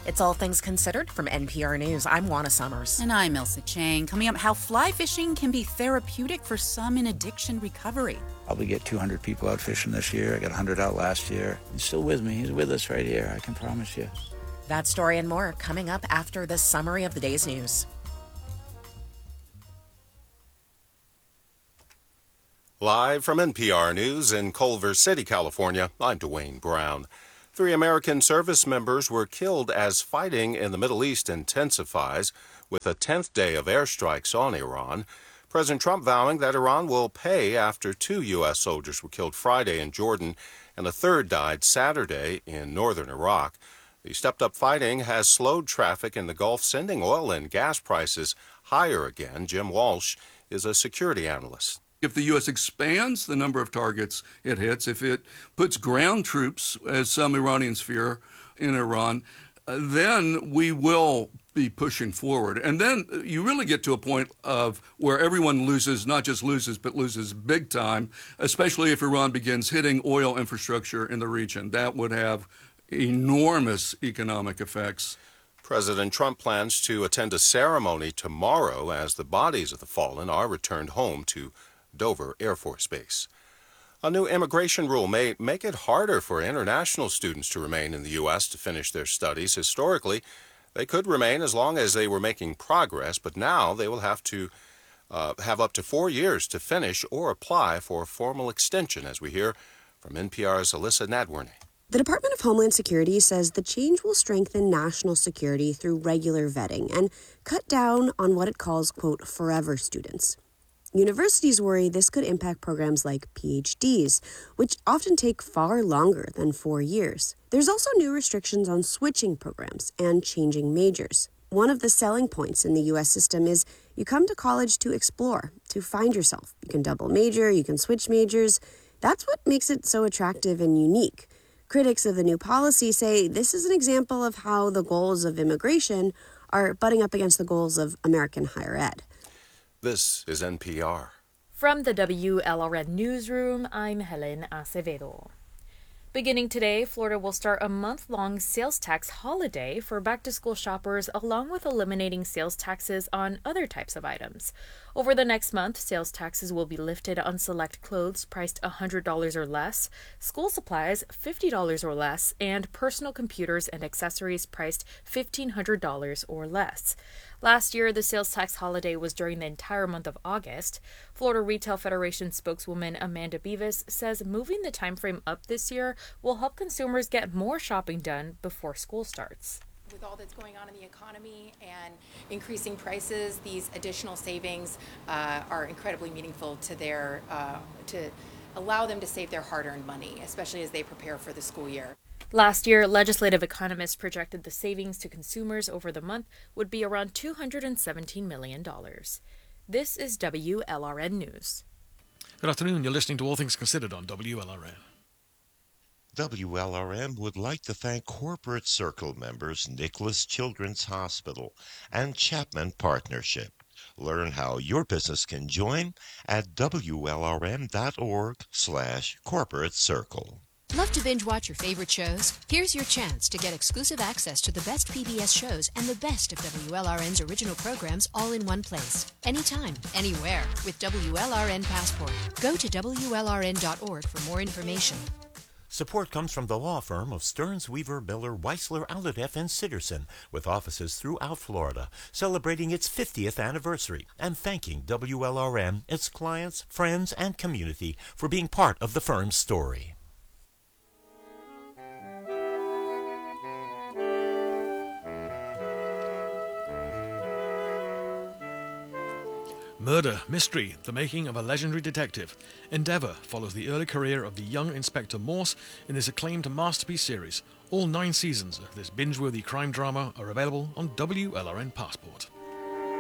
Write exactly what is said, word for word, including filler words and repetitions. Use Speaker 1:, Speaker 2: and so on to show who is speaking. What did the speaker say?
Speaker 1: It's All Things Considered from N P R News. I'm Juana Summers.
Speaker 2: And I'm Elsa Chang. Coming up, how fly fishing can be therapeutic for some in addiction recovery.
Speaker 3: Probably get two hundred people out fishing this year. I got one hundred out last year. He's still with me. He's with us right here, I can promise you.
Speaker 1: That story and more coming up after this summary of the day's news.
Speaker 4: Live from N P R News in Culver City, California, I'm Dwayne Brown. Three American service members were killed as fighting in the Middle East intensifies, with a tenth day of airstrikes on Iran. President Trump vowing that Iran will pay after two U S soldiers were killed Friday in Jordan and a third died Saturday in northern Iraq. The stepped-up fighting has slowed traffic in the Gulf, sending oil and gas prices higher again. Jim Walsh is a security analyst.
Speaker 5: If the U S expands the number of targets it hits, if it puts ground troops, as some Iranians fear, in Iran, uh, then we will be pushing forward. And then you really get to a point of where everyone loses, not just loses, but loses big time, especially if Iran begins hitting oil infrastructure in the region. That would have enormous economic effects.
Speaker 4: President Trump plans to attend a ceremony tomorrow as the bodies of the fallen are returned home to Dover Air Force Base. A new immigration rule may make it harder for international students to remain in the U S to finish their studies. Historically, they could remain as long as they were making progress, but now they will have to uh, have up to four years to finish or apply for a formal extension, as we hear from N P R's Alyssa Nadworny.
Speaker 6: The Department of Homeland Security says the change will strengthen national security through regular vetting and cut down on what it calls, quote, forever students. Universities worry this could impact programs like P H Ds, which often take far longer than four years. There's also new restrictions on switching programs and changing majors. One of the selling points in the U S system is you come to college to explore, to find yourself. You can double major, you can switch majors. That's what makes it so attractive and unique. Critics of the new policy say this is an example of how the goals of immigration are butting up against the goals of American higher ed.
Speaker 4: This is N P R.
Speaker 7: From the W L R N Newsroom, I'm Helen Acevedo. Beginning today, Florida will start a month-long sales tax holiday for back-to-school shoppers, along with eliminating sales taxes on other types of items. Over the next month, sales taxes will be lifted on select clothes priced one hundred dollars or less, school supplies fifty dollars or less, and personal computers and accessories priced fifteen hundred dollars or less. Last year, the sales tax holiday was during the entire month of August. Florida Retail Federation spokeswoman Amanda Beavis says moving the timeframe up this year will help consumers get more shopping done before school starts.
Speaker 8: With all that's going on in the economy and increasing prices, these additional savings uh, are incredibly meaningful to their uh, to allow them to save their hard-earned money, especially as they prepare for the school year.
Speaker 7: Last year, legislative economists projected the savings to consumers over the month would be around two hundred seventeen million dollars. This is W L R N News.
Speaker 9: Good afternoon. You're listening to All Things Considered on W L R N.
Speaker 10: W L R N would like to thank Corporate Circle members Nicholas Children's Hospital and Chapman Partnership. Learn how your business can join at W L R N dot org slash corporate circle.
Speaker 11: Love to binge watch your favorite shows? Here's your chance to get exclusive access to the best P B S shows and the best of W L R N's original programs all in one place. Anytime, anywhere with W L R N Passport. Go to W L R N dot org for more information.
Speaker 12: Support comes from the law firm of Stearns, Weaver, Miller, Weisler, Aldeff, and Sitterson, with offices throughout Florida, celebrating its fiftieth anniversary and thanking W L R N, its clients, friends, and community for being part of the firm's story.
Speaker 9: Murder, Mystery, The Making of a Legendary Detective. Endeavour follows the early career of the young Inspector Morse in this acclaimed masterpiece series. All nine seasons of this binge-worthy crime drama are available on W L R N Passport.